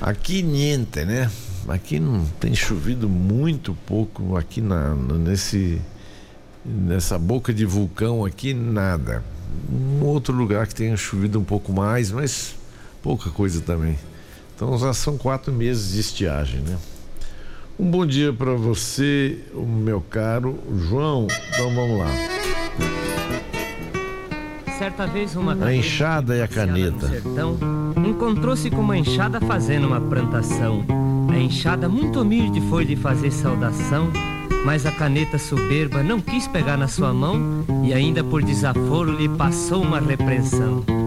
Aqui niente, né? Aqui não tem chovido muito pouco aqui nessa boca de vulcão aqui, nada. Um outro lugar que tenha chovido um pouco mais, mas pouca coisa também. Então já são 4 meses de estiagem, né? Um bom dia para você, o meu caro João. Então vamos lá. Certa vez uma a enxada e a caneta. Encontrou-se com uma enxada fazendo uma plantação. A enxada muito humilde foi lhe fazer saudação, mas a caneta soberba não quis pegar na sua mão e ainda por desaforo lhe passou uma repreensão.